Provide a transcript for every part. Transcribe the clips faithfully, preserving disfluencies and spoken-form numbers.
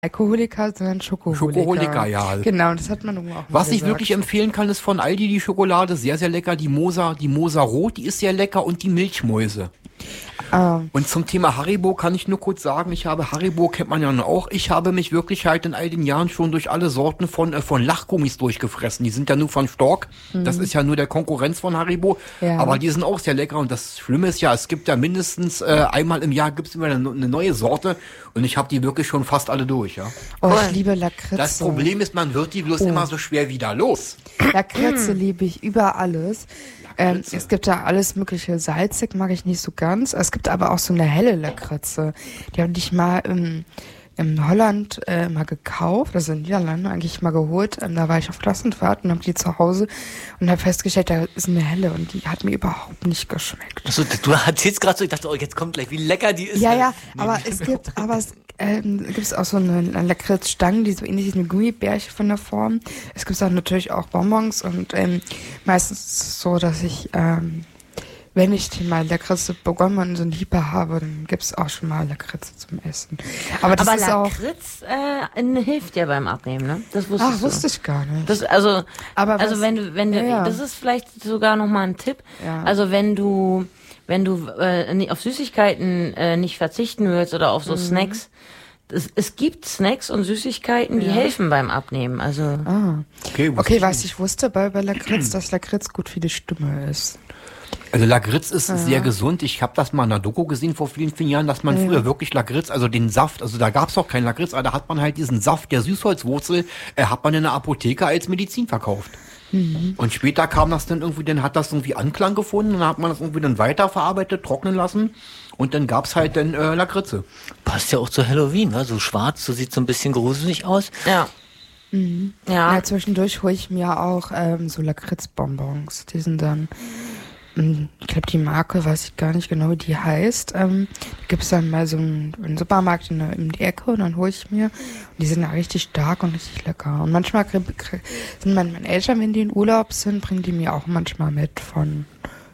Alkoholiker, sondern Schokoholiker. Schokoholiker, ja. Genau, das hat man auch mal Was ich gesagt. wirklich empfehlen kann, ist von Aldi die Schokolade, sehr, sehr lecker. Die Moser, die Moser Rot, die ist sehr lecker und die Milchmäuse. Ah. Und zum Thema Haribo kann ich nur kurz sagen, ich habe Haribo, kennt man ja noch auch, ich habe mich wirklich halt in all den Jahren schon durch alle Sorten von äh, von Lachgummis durchgefressen. Die sind ja nur von Stork, mhm. das ist ja nur der Konkurrenz von Haribo, ja. aber die sind auch sehr lecker und das Schlimme ist ja, es gibt ja mindestens äh, einmal im Jahr gibt's immer eine, eine neue Sorte und ich habe die wirklich schon fast alle durch, ja. Oh, ich liebe Lakritze. Das Problem ist, man wird die bloß oh. immer so schwer wieder los. Lakritze liebe ich über alles. Ähm, es gibt da alles mögliche, salzig mag ich nicht so ganz. Es gibt aber auch so eine helle Lakritze. Die habe ich mal im, in Holland äh, mal gekauft, also in Niederlande eigentlich mal geholt. Ähm, da war ich auf Klassenfahrt und habe die zu Hause und habe festgestellt, da ist eine helle und die hat mir überhaupt nicht geschmeckt. Also, du erzählst gerade so, ich dachte, oh, jetzt kommt gleich, wie lecker die ist. Ja, ja, nee, aber es gibt, aber es ähm, gibt auch so eine, eine Lakritzstangen, die so ähnlich ist wie eine Gummibärchen von der Form. Es gibt auch natürlich auch Bonbons und ähm, meistens ist es so, dass ich, ähm, wenn ich die mal Lakritze begonnen und so ein Lieber habe, dann gibt es auch schon mal Lakritze zum Essen. Aber das Aber ist Lakritz auch, äh, hilft ja beim Abnehmen, ne? Das wusstest ach, du. wusste ich gar nicht. Das, also, aber also was, wenn du, wenn du, ja, ja. das ist vielleicht sogar noch mal ein Tipp. Ja. Also wenn du, wenn du äh, auf Süßigkeiten äh, nicht verzichten willst oder auf so mhm. Snacks, es, es gibt Snacks und Süßigkeiten, die ja. helfen beim Abnehmen. Also ah. okay, okay, was ich wusste bei, bei Lakritz, dass Lakritz gut für die Stimme ist. Also Lakritz ist ja. sehr gesund. Ich habe das mal in einer Doku gesehen vor vielen, vielen Jahren, dass man ja. früher wirklich Lakritz, also den Saft, also da gab's auch keinen Lakritz, aber da hat man halt diesen Saft der Süßholzwurzel, äh, hat man in der Apotheke als Medizin verkauft. Mhm. Und später kam das dann irgendwie, dann hat das irgendwie Anklang gefunden und dann hat man das irgendwie dann weiterverarbeitet, trocknen lassen und dann gab's halt dann äh, Lakritze. Passt ja auch zu Halloween, ne? So schwarz, so sieht so ein bisschen gruselig aus. Ja. Mhm. Ja. ja, zwischendurch hole ich mir auch ähm, so Lakritzbonbons. Die sind dann, mh, ich glaube die Marke, weiß ich gar nicht genau, wie die heißt. Ähm, da gibt es dann mal so einen, einen Supermarkt in der, in die Ecke und dann hole ich mir. Und die sind da richtig stark und richtig lecker. Und manchmal krieg, krieg, sind meine, meine Eltern, wenn die in Urlaub sind, bringen die mir auch manchmal mit von,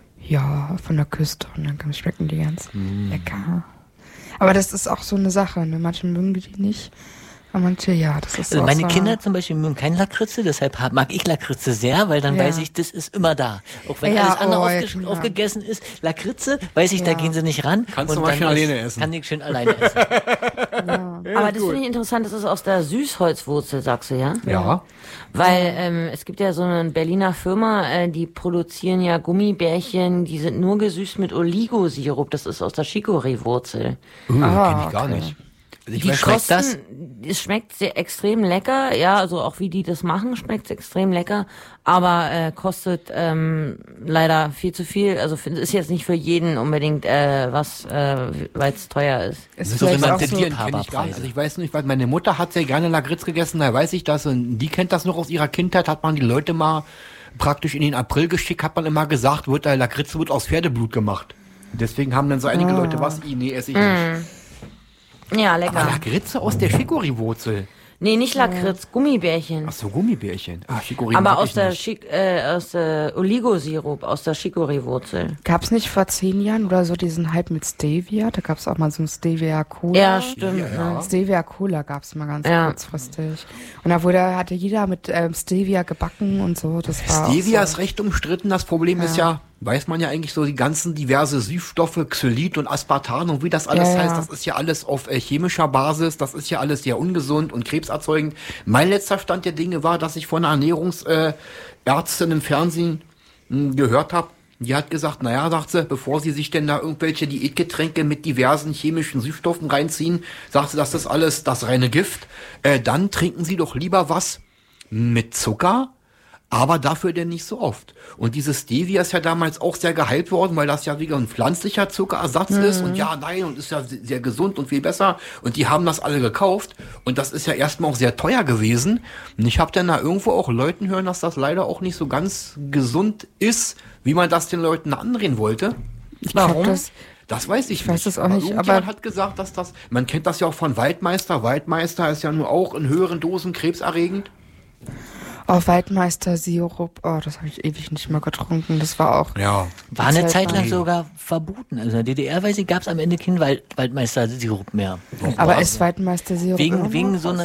ja, von der Küste. Und dann schmecken die ganz mm. lecker. Aber das ist auch so eine Sache, ne? Manche mögen die nicht. Manche, ja, das ist also meine so. Kinder zum Beispiel mögen kein Lakritze, deshalb mag ich Lakritze sehr, weil dann ja. weiß ich, das ist immer da. Auch wenn ja, alles andere oh, aufge- ja. aufgegessen ist, Lakritze, weiß ich, ja. da gehen sie nicht ran. Kannst und du mal dann schön alleine ist, essen. Kann ich schön alleine essen. ja. Ja, aber das finde ich interessant, das ist aus der Süßholzwurzel, sagst du, ja? Ja. Weil ähm, es gibt ja so eine Berliner Firma, äh, die produzieren ja Gummibärchen, die sind nur gesüßt mit Oligosirup, das ist aus der Chicorée-Wurzel. Uh, ah, kenn ich gar okay. nicht. Also ich die weiß, kosten, das? es schmeckt sehr extrem lecker, ja, also auch wie die das machen, schmeckt es extrem lecker, aber äh, kostet ähm, leider viel zu viel, also f- ist jetzt nicht für jeden unbedingt äh, was, äh, weil es teuer ist. Ist das ist vielleicht so, auch die so, kenn ich gar nicht. Also ich weiß nicht, weil meine Mutter hat sehr gerne Lakritz gegessen, da weiß ich das und die kennt das noch aus ihrer Kindheit, hat man die Leute mal praktisch in den April geschickt, hat man immer gesagt, wird der Lakritz wird aus Pferdeblut gemacht. Deswegen haben dann so einige ah. Leute, was, nee, esse ich Mm. nicht. Ja, lecker. Aber Lakritze aus der Chicorée-Wurzel. Nee, nicht Lakritz, Gummibärchen. Ach so, Gummibärchen. Ah, Chicorée Aber mag aus ich der, nicht. Schick, äh, aus der Oligosirup, aus der Chicorée-Wurzel. Gab's nicht vor zehn Jahren oder so diesen Hype mit Stevia? Da gab's auch mal so ein Stevia-Cola. Ja, stimmt. Ja, ja. Ne? Stevia-Cola gab's mal ganz Ja. kurzfristig. Und da wurde, hatte jeder mit ähm, Stevia gebacken und so. Das war Stevia auch ist so. recht umstritten. Das Problem Ja. ist ja, weiß man ja eigentlich so, die ganzen diverse Süßstoffe, Xylit und Aspartan und wie das alles Ja, ja. heißt, das ist ja alles auf äh, chemischer Basis, das ist ja alles sehr ungesund und krebserzeugend. Mein letzter Stand der Dinge war, dass ich von einer Ernährungsärztin äh, Ärztin im Fernsehen mh, gehört habe, die hat gesagt, naja, sagt sie, bevor sie sich denn da irgendwelche Diätgetränke mit diversen chemischen Süßstoffen reinziehen, sagt sie, das ist alles das reine Gift, äh, dann trinken Sie doch lieber was mit Zucker, aber dafür denn nicht so oft. Und dieses Stevia ist ja damals auch sehr gehypt worden, weil das ja wieder ein pflanzlicher Zuckerersatz mhm. ist und ja, nein, und ist ja sehr gesund und viel besser. Und die haben das alle gekauft und das ist ja erstmal auch sehr teuer gewesen. Und ich habe dann da irgendwo auch Leuten hören, dass das leider auch nicht so ganz gesund ist, wie man das den Leuten andrehen wollte. Ich glaub, Warum? das- Das weiß ich, Ich weiß nicht. es auch nicht, irgendjemand aber- hat gesagt, dass das, man kennt das ja auch von Waldmeister. Waldmeister ist ja nur auch in höheren Dosen krebserregend. Oh, Waldmeister-Sirup. Oh, das habe ich ewig nicht mehr getrunken. Das war auch... Ja. War eine Zeit Zeit lang lang. sogar verboten. Also in der D D R, weiß ich, gab es am Ende kein Wald- Waldmeister-Sirup mehr. Aber ist Waldmeister-Sirup immer Wegen, noch wegen so was? einer